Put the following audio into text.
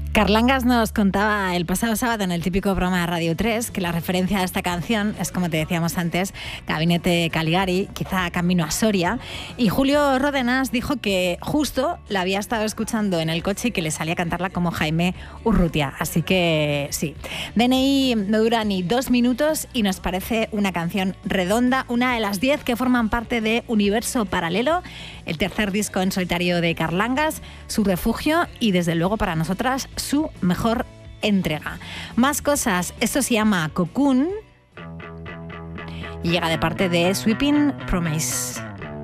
Carlangas nos contaba el pasado sábado en el típico programa de Radio 3 que la referencia a esta canción es, como te decíamos antes, Gabinete Caligari, quizá Camino a Soria. Y Julio Ródenas dijo que justo la había estado escuchando en el coche y que le salía a cantarla como Jaime Urrutia. Así que sí, DNI no dura ni 2 minutos y nos parece una canción redonda, una de las 10 que forman parte de Universo Paralelo, el tercer disco en solitario de Carlangas, su refugio y desde luego para nosotras su mejor entrega. Más cosas, esto se llama Cocoon y llega de parte de Sweeping Promise.